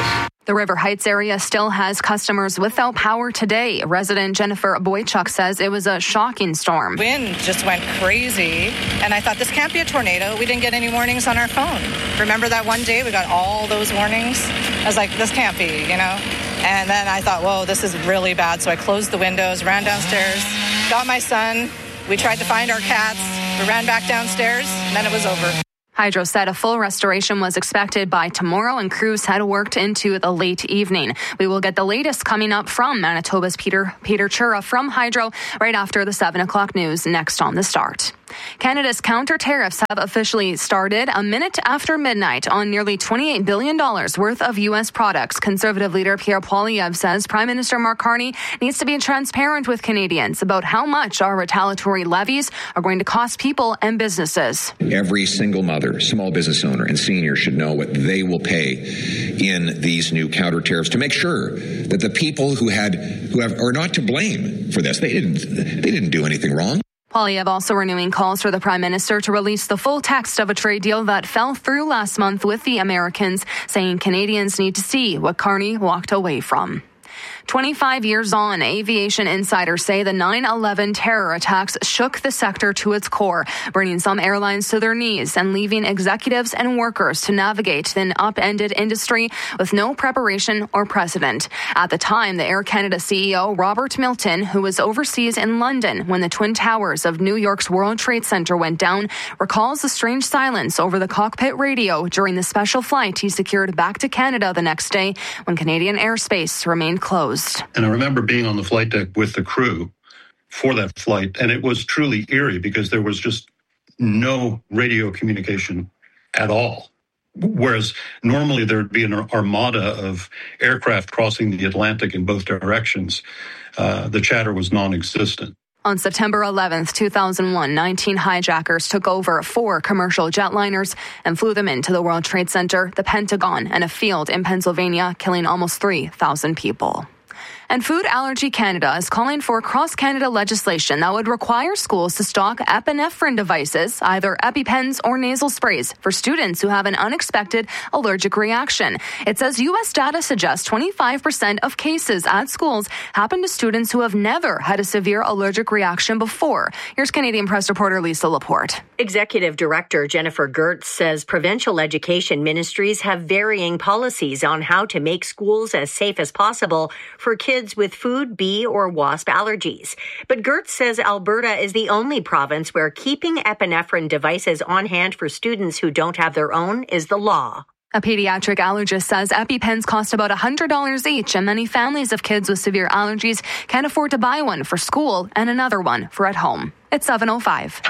Speaker 3: The River Heights area still has customers without power today. Resident Jennifer Boychuk says it was a shocking storm.
Speaker 8: Wind just went crazy, and I thought this can't be a tornado. We didn't get any warnings on our phone. Remember that one day we got all those warnings? I was like, this can't be, you know? And then I thought, whoa, this is really bad. So I closed the windows, ran downstairs, got my son. We tried to find our cats. We ran back downstairs, and then it was over.
Speaker 3: Hydro said a full restoration was expected by tomorrow, and crews had worked into the late evening. We will get the latest coming up from Manitoba's Peter Peter Chura from Hydro right after the seven o'clock news next on The Start. Canada's counter tariffs have officially started a minute after midnight on nearly twenty-eight billion dollars worth of U S products. Conservative leader Pierre Poilievre says Prime Minister Mark Carney needs to be transparent with Canadians about how much our retaliatory levies are going to cost people and businesses.
Speaker 9: Every single mother, small business owner, and senior should know what they will pay in these new counter tariffs to make sure that the people who had who have are not to blame for this. They didn't they didn't do anything wrong.
Speaker 3: Poilievre also renewing calls for the Prime Minister to release the full text of a trade deal that fell through last month with the Americans, saying Canadians need to see what Carney walked away from. twenty-five years on, aviation insiders say the nine eleven terror attacks shook the sector to its core, bringing some airlines to their knees and leaving executives and workers to navigate an upended industry with no preparation or precedent. At the time, the Air Canada C E O, Robert Milton, who was overseas in London when the Twin Towers of New York's World Trade Center went down, recalls the strange silence over the cockpit radio during the special flight he secured back to Canada the next day when Canadian airspace remained closed.
Speaker 19: And I remember being on the flight deck with the crew for that flight, and it was truly eerie because there was just no radio communication at all. Whereas normally there would be an armada of aircraft crossing the Atlantic in both directions. Uh, the chatter was non-existent.
Speaker 3: On September eleventh, two thousand one, nineteen hijackers took over four commercial jetliners and flew them into the World Trade Center, the Pentagon, and a field in Pennsylvania, killing almost three thousand people. And Food Allergy Canada is calling for cross-Canada legislation that would require schools to stock epinephrine devices, either EpiPens or nasal sprays, for students who have an unexpected allergic reaction. It says U S data suggests twenty-five percent of cases at schools happen to students who have never had a severe allergic reaction before. Here's Canadian Press reporter Lisa Laporte.
Speaker 21: Executive Director Jennifer Gertz says provincial education ministries have varying policies on how to make schools as safe as possible for kids with food, bee, or wasp allergies. But Gertz says Alberta is the only province where keeping epinephrine devices on hand for students who don't have their own is the law.
Speaker 3: A pediatric allergist says EpiPens cost about one hundred dollars each, and many families of kids with severe allergies can't afford to buy one for school and another one for at home. It's seven oh five.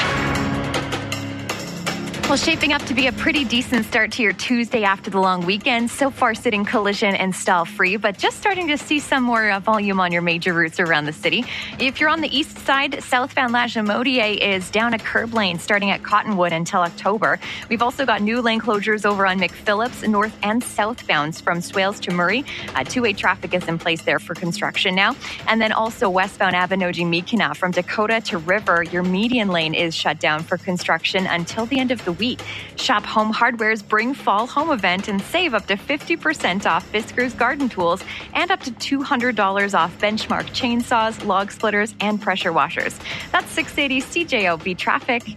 Speaker 22: Well, shaping up to be a pretty decent start to your Tuesday after the long weekend. So far sitting collision and stall free, but just starting to see some more uh, volume on your major routes around the city. If you're on the east side, southbound Lagimodier is down a curb lane starting at Cottonwood until October. We've also got new lane closures over on McPhillips, north and southbounds from Swales to Murray. Uh, two-way traffic is in place there for construction now. And then also westbound Abinogi-Mikina from Dakota to River. Your median lane is shut down for construction until the end of the week. Shop Home Hardware's Bring Fall Home event and save up to fifty percent off Fiskars garden tools and up to two hundred dollars off Benchmark chainsaws, log splitters, and pressure washers. That's six eighty C J O B traffic.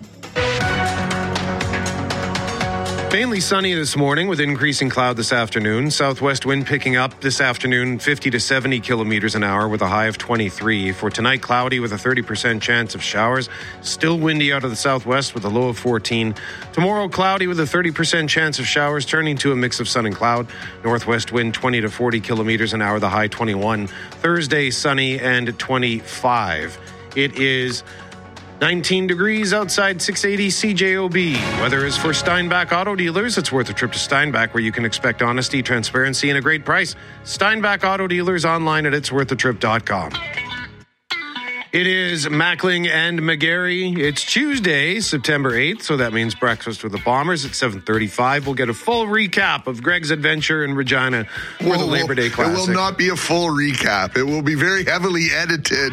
Speaker 11: Mainly sunny this morning with increasing cloud this afternoon. Southwest wind picking up this afternoon, fifty to seventy kilometers an hour with a high of twenty-three. For tonight, cloudy with a thirty percent chance of showers. Still windy out of the southwest with a low of fourteen. Tomorrow, cloudy with a thirty percent chance of showers, turning to a mix of sun and cloud. Northwest wind twenty to forty kilometers an hour, the high twenty-one. Thursday, sunny and twenty-five. It is nineteen degrees outside, six eighty C J O B. Weather is for Steinbach Auto Dealers. It's worth a trip to Steinbach, where you can expect honesty, transparency, and a great price. Steinbach Auto Dealers online at its worth a trip dot com. It is Mackling and McGarry. It's Tuesday, September eighth, so that means breakfast with the Bombers at seven thirty-five. We'll get a full recap of Greg's adventure in Regina for
Speaker 1: well,
Speaker 11: the Labor Day Classic.
Speaker 1: It will not be a full recap. It will be very heavily edited.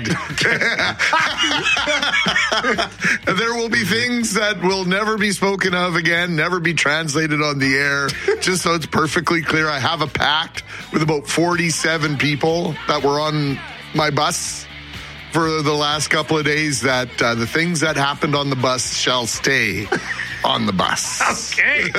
Speaker 1: There will be things that will never be spoken of again, never be translated on the air, just so it's perfectly clear. I have a pact with about forty-seven people that were on my bus for the last couple of days that uh, the things that happened on the bus shall stay on the bus.
Speaker 11: Okay.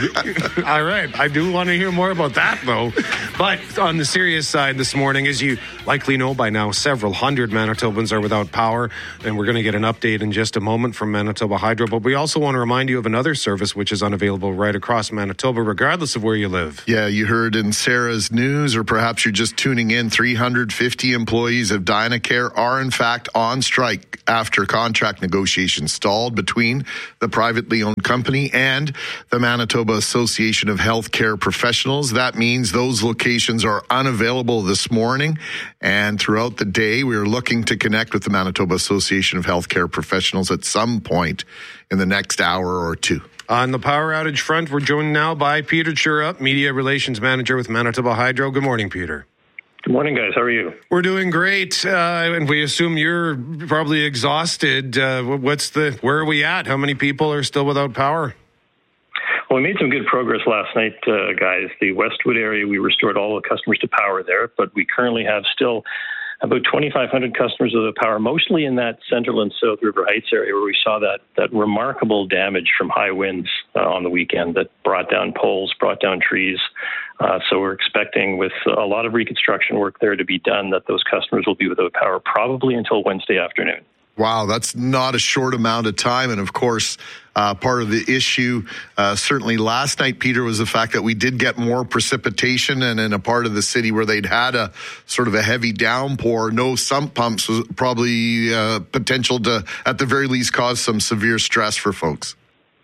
Speaker 11: All right. I do want to hear more about that, though. But on the serious side this morning, as you likely know by now, several hundred Manitobans are without power, and we're going to get an update in just a moment from Manitoba Hydro. But we also want to remind you of another service which is unavailable right across Manitoba, regardless of where you live.
Speaker 1: Yeah, you heard in Sarah's news, or perhaps you're just tuning in, three hundred fifty employees of Dynacare are in fact on strike after contract negotiations stalled between the privately owned company and the Manitoba Association of Healthcare Professionals. That means those locations are unavailable this morning, and throughout the day we are looking to connect with the Manitoba Association of Healthcare Professionals at some point in the next hour or two.
Speaker 11: On the power outage front, we're joined now by Peter Churup, Media Relations Manager with Manitoba Hydro. Good morning, Peter.
Speaker 30: Good morning, guys. How are you?
Speaker 11: We're doing great, uh, and we assume you're probably exhausted. Uh, what's the? Where are we at? How many people are still without power?
Speaker 30: Well, we made some good progress last night, uh, guys. The Westwood area, we restored all the customers to power there, but we currently have still about twenty-five hundred customers without power, mostly in that Central and South River Heights area where we saw that that remarkable damage from high winds uh, on the weekend that brought down poles, brought down trees. Uh, so we're expecting, with a lot of reconstruction work there to be done, that those customers will be without power probably until Wednesday afternoon.
Speaker 1: Wow, that's not a short amount of time. And of course, uh, part of the issue, uh, certainly last night, Peter, was the fact that we did get more precipitation, and in a part of the city where they'd had a sort of a heavy downpour, no sump pumps was probably uh, potential to, at the very least, cause some severe stress for folks.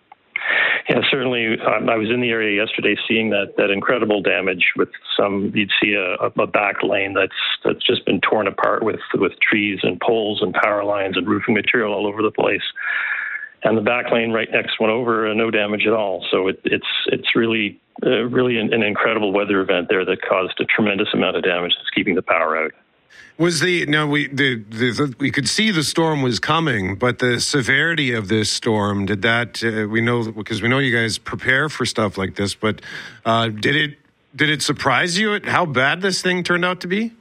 Speaker 30: Yeah, certainly. Um, I was in the area yesterday seeing that that incredible damage with some, you'd see a, a back lane that's that's just been torn apart with, with trees and poles and power lines and roofing material all over the place. And the back lane right next one over, uh, no damage at all. So it, it's it's really, uh, really an, an incredible weather event there that caused a tremendous amount of damage that's keeping the power out.
Speaker 11: Was the no we the, the, the we could see the storm was coming, but the severity of this storm, did that uh, we know, because we know you guys prepare for stuff like this, but uh, did it did it surprise you at how bad this thing turned out to be?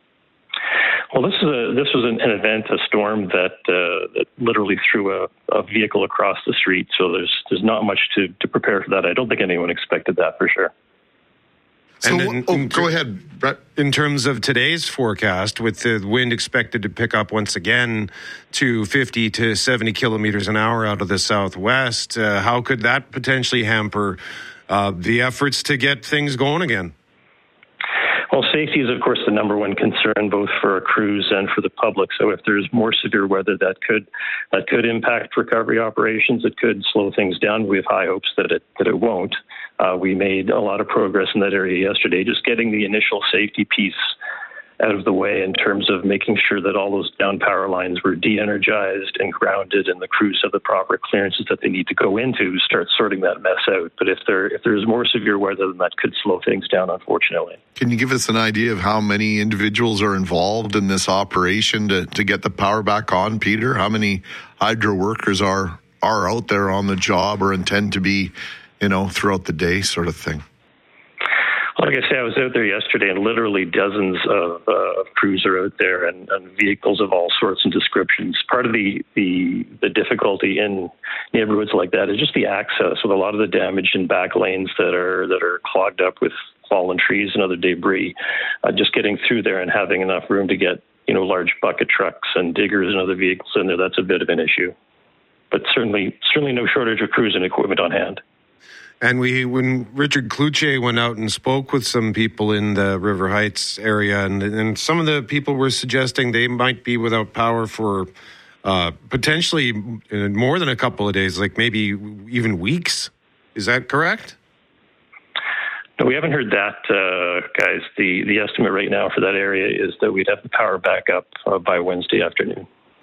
Speaker 30: Well, this is a this was an, an event, a storm that uh, that literally threw a, a vehicle across the street. So there's there's not much to, to prepare for that. I don't think anyone expected that for sure.
Speaker 1: So,
Speaker 11: and in,
Speaker 1: oh,
Speaker 11: in,
Speaker 1: go ahead, Brett.
Speaker 11: In terms of today's forecast, with the wind expected to pick up once again to fifty to seventy kilometers an hour out of the southwest, uh, how could that potentially hamper uh, the efforts to get things going again?
Speaker 30: Well, safety is, of course, the number one concern, both for our crews and for the public. So if there's more severe weather, that could that could impact recovery operations. It could slow things down. We have high hopes that it that it won't. Uh, we made a lot of progress in that area yesterday, just getting the initial safety piece out of the way in terms of making sure that all those down power lines were de-energized and grounded, and the crews have the proper clearances that they need to go into, start sorting that mess out. But if there if there's more severe weather, then that could slow things down, unfortunately.
Speaker 1: Can you give us an idea of how many individuals are involved in this operation to, to get the power back on, Peter? How many hydro workers are are out there on the job or intend to be, you know, throughout the day, sort of thing?
Speaker 30: Like I say, I was out there yesterday, and literally dozens of uh, crews are out there, and, and vehicles of all sorts and descriptions. Part of the, the the difficulty in neighborhoods like that is just the access, with a lot of the damage in back lanes that are that are clogged up with fallen trees and other debris. Uh, just getting through there and having enough room to get, you know, large bucket trucks and diggers and other vehicles in there, that's a bit of an issue. But certainly, certainly no shortage of crews and equipment on hand.
Speaker 11: And we, when Richard Cloutier went out and spoke with some people in the River Heights area, and, and some of the people were suggesting they might be without power for uh, potentially more than a couple of days, like maybe even weeks. Is that correct?
Speaker 30: No, we haven't heard that, uh, guys. The the estimate right now for that area is that we'd have the power back up uh, by Wednesday afternoon.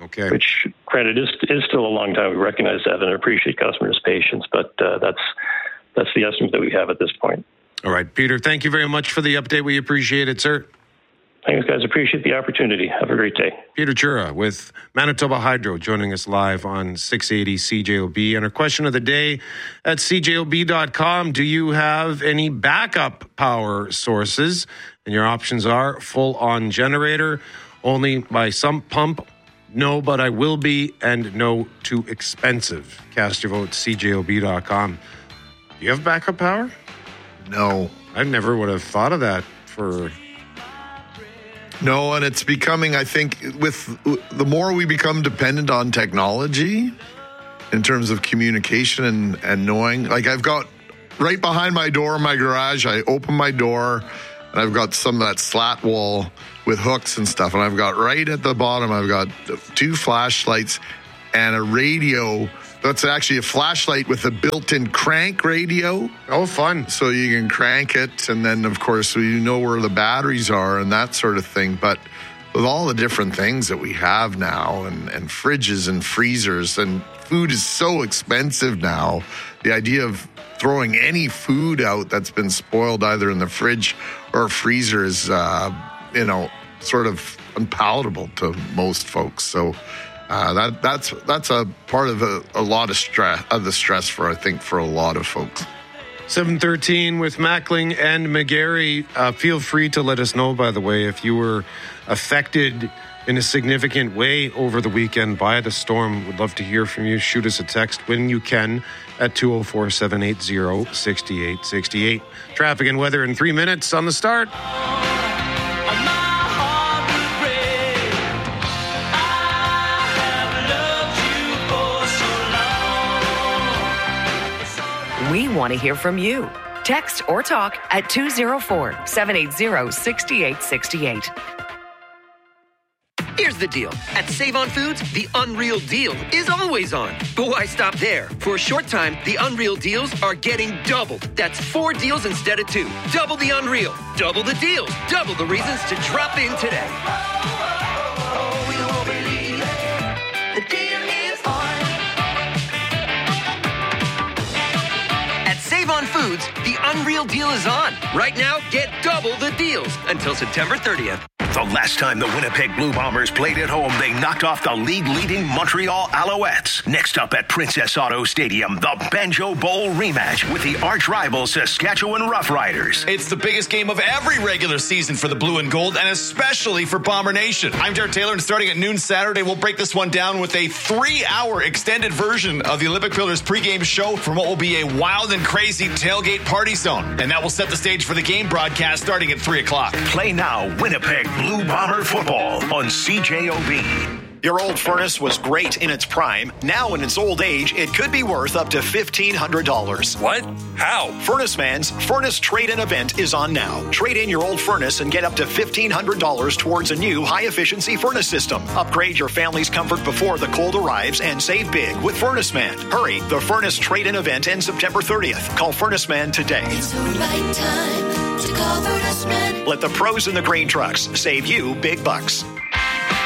Speaker 11: Okay.
Speaker 30: Which, granted, is is still a long time. We recognize that and appreciate customers' patience, but uh, that's that's the estimate that we have at this point.
Speaker 11: All right, Peter, thank you very much for the update. We appreciate it, sir.
Speaker 30: Thanks, guys. Appreciate the opportunity. Have a great day.
Speaker 11: Peter Chura with Manitoba Hydro joining us live on six eighty C J O B. And our question of the day at C J O B dot com, do you have any backup power sources? And your options are full-on generator, only by some pump, no, but I will be, and no, too expensive. Cast your vote, C J O B dot com. Do you have backup power?
Speaker 1: No.
Speaker 11: I never would have thought of that for...
Speaker 1: No, and it's becoming, I think, with the more we become dependent on technology in terms of communication and, and knowing, like I've got right behind my door in my garage, I open my door and I've got some of that slat wall with hooks and stuff. And I've got right at the bottom, I've got two flashlights and a radio. That's actually a flashlight with a built-in crank radio.
Speaker 11: Oh, fun.
Speaker 1: So you can crank it, and then, of course, you know where the batteries are and that sort of thing. But with all the different things that we have now, and, and fridges and freezers, and food is so expensive now, the idea of throwing any food out that's been spoiled either in the fridge or freezer is, uh, you know, sort of unpalatable to most folks. So... Uh, that that's that's a part of a, a lot of stress of the stress for I think for a lot of folks.
Speaker 11: seven thirteen with Mackling and McGarry. Uh, feel free to let us know, by the way, if you were affected in a significant way over the weekend by the storm. Would love to hear from you. Shoot us a text when you can at two oh four, seven eight zero, six eight six eight. Traffic and weather in three minutes on the start.
Speaker 2: We want to hear from you. Text or talk at two oh four, seven eight zero, six eight six eight.
Speaker 4: Here's the deal. At Save On Foods, the Unreal Deal is always on. But why stop there? For a short time, the Unreal Deals are getting doubled. That's four deals instead of two. Double the Unreal. Double the deals. Double the reasons to drop in today.
Speaker 2: The deal is on.
Speaker 4: At Save On Foods, the Unreal Deal is on. Right now, get double the deals until September thirtieth.
Speaker 5: The last time the Winnipeg Blue Bombers played at home, they knocked off the league-leading Montreal Alouettes. Next up at Princess Auto Stadium, the Banjo Bowl rematch with the arch-rival Saskatchewan Roughriders.
Speaker 12: It's the biggest game of every regular season for the Blue and Gold, and especially for Bomber Nation. I'm Jared Taylor, and starting at noon Saturday, we'll break this one down with a three-hour extended version of the Olympic Pillars pregame show from what will be a wild and crazy tailgate party zone. And that will set the stage for the game broadcast starting at three o'clock.
Speaker 5: Play now, Winnipeg Blue Bomber football on C J O B.
Speaker 23: Your old furnace was great in its prime. Now in its old age, it could be worth up to fifteen hundred dollars.
Speaker 12: What? How?
Speaker 23: Furnace Man's Furnace Trade-In event is on now. Trade in your old furnace and get up to fifteen hundred dollars towards a new high-efficiency furnace system. Upgrade your family's comfort before the cold arrives and save big with Furnace Man. Hurry, the Furnace Trade-In event ends September thirtieth. Call Furnace Man today.
Speaker 24: It's the right time to call Furnace Man.
Speaker 23: Let the pros in the grain trucks save you big bucks.